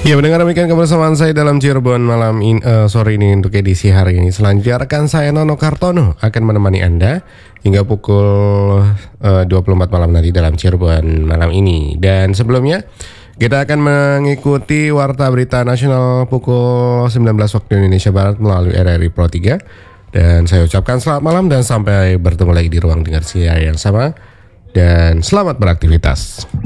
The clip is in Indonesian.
Ya, mendengar demikian kebersamaan saya dalam Cirebon malam ini, sore ini untuk edisi hari ini. Selanjutnya rekan saya Nono Kartono akan menemani Anda hingga pukul 24 malam nanti dalam Cirebon malam ini. Dan sebelumnya kita akan mengikuti Warta Berita Nasional pukul 19 waktu Indonesia Barat melalui RRI Pro 3. Dan saya ucapkan selamat malam dan sampai bertemu lagi di ruang dengar siar yang sama. Dan selamat beraktivitas.